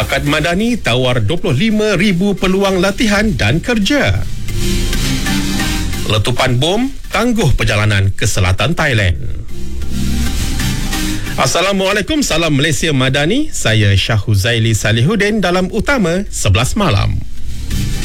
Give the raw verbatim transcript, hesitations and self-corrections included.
Bakat Madani tawar dua puluh lima ribu peluang latihan dan kerja. Letupan bom tangguh perjalanan ke selatan Thailand. Assalamualaikum, salam Malaysia Madani. Saya Syah Huzaili Salihuddin dalam Utama sebelas Malam.